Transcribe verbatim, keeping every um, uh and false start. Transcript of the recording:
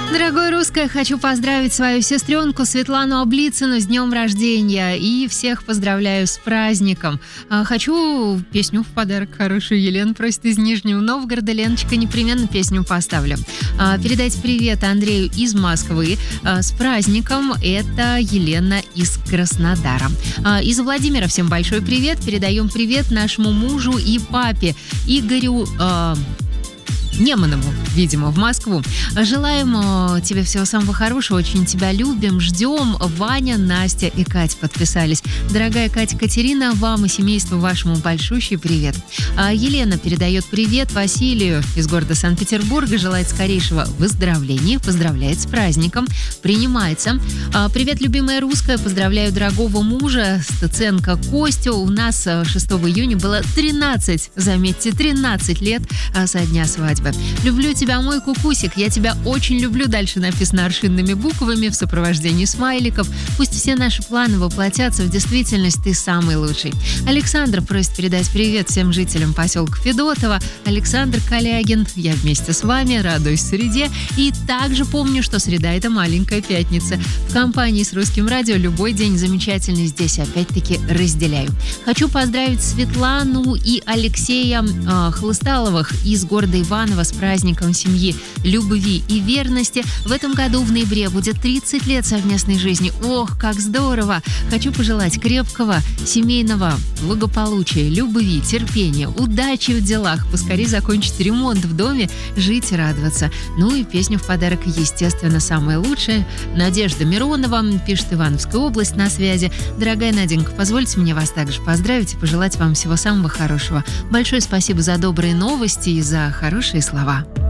Дорогое русское, хочу поздравить свою сестренку Светлану Облицыну с днем рождения и всех поздравляю с праздником. А, Хочу песню в подарок хорошую. Елена просит из Нижнего Новгорода. Леночка, непременно песню поставлю. А, Передайте привет Андрею из Москвы. А, С праздником. Это Елена из Краснодара. А, Из Владимира всем большой привет. Передаем привет нашему мужу и папе Игорю а, Неманову, видимо, в Москву. Желаем э, тебе всего самого хорошего, очень тебя любим, ждем. Ваня, Настя и Катя подписались. Дорогая Катя Катерина, вам и семейству вашему большущий привет. А Елена передает привет Василию из города Санкт-Петербурга, желает скорейшего выздоровления, поздравляет с праздником, принимается. А, привет, любимая русская, поздравляю дорогого мужа Стеценко Костю. У нас шестого июня было тринадцать, заметьте, тринадцать лет а, со дня свадьбы. Люблю тебя, мой кукусик, я тебя очень люблю. Дальше написано аршинными буквами в сопровождении смайликов. Пусть все наши планы воплотятся в действительность, ты самый лучший. Александр просит передать привет всем жителям поселка Федотова. Александр Калягин, я вместе с вами, радуюсь среде. И также помню, что среда — это маленькая пятница. В компании с Русским радио любой день замечательный, здесь опять-таки разделяю. Хочу поздравить Светлану и Алексея э, Хлысталовых из города Иваново с праздником семьи, любви и верности. В этом году в ноябре будет тридцать лет совместной жизни. Ох, как здорово! Хочу пожелать крепкого семейного благополучия, любви, терпения, удачи в делах, поскорее закончить ремонт в доме, жить и радоваться. Ну и песню в подарок, естественно, самая лучшая. Надежда Миронова, пишет Ивановская область, на связи. Дорогая Наденька, позвольте мне вас также поздравить и пожелать вам всего самого хорошего. Большое спасибо за добрые новости и за хорошие слова.